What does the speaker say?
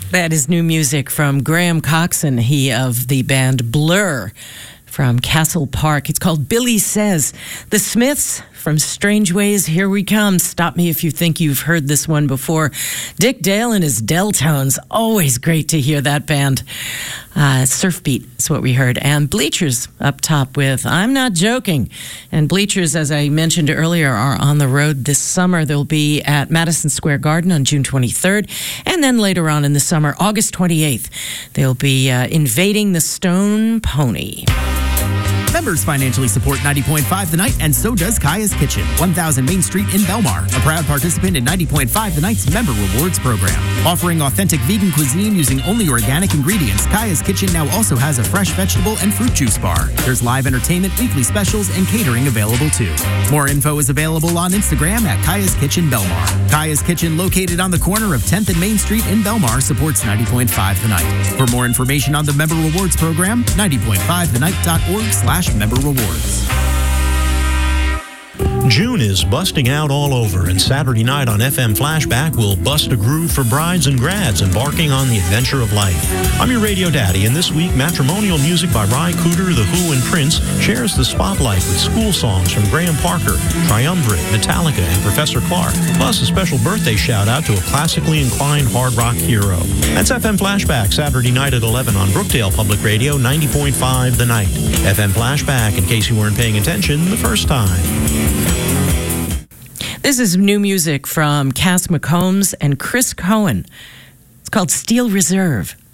That is new music from Graham Coxon, he of the band Blur from Castle Park. It's called Billy Says. The Smiths from Strange Ways, Here We Come. Stop me if you think you've heard this one before. Dick Dale and his Deltones. Always great to hear that band. Surf Beat is what we heard. And Bleachers up top with I'm Not Joking. And Bleachers, as I mentioned earlier, are on the road this summer. They'll be at Madison Square Garden on June 23rd. And then later on in the summer, August 28th, they'll be invading the Stone Pony. Members financially support 90.5 The Night, and so does Kaya's Kitchen, 1000 Main Street in Belmar, a proud participant in 90.5 The Night's Member Rewards program. Offering authentic vegan cuisine using only organic ingredients, Kaya's Kitchen now also has a fresh vegetable and fruit juice bar. There's live entertainment, weekly specials, and catering available too. More info is available on Instagram at Kaya's Kitchen Belmar. Kaya's Kitchen, located on the corner of 10th and Main Street in Belmar, supports 90.5 The Night. For more information on the Member Rewards program, 90.5thenight.org/member rewards. June is busting out all over, and Saturday night on FM Flashback will bust a groove for brides and grads embarking on the adventure of life. I'm your radio daddy, and this week, matrimonial music by Ry Cooder, The Who, and Prince shares the spotlight with school songs from Graham Parker, Triumvirate, Metallica, and Professor Clark, plus a special birthday shout-out to a classically inclined hard rock hero. That's FM Flashback, Saturday night at 11 on Brookdale Public Radio, 90.5 The Night. FM Flashback, in case you weren't paying attention the first time. This is new music from Cass McCombs and Chris Cohen. It's called Steel Reserve.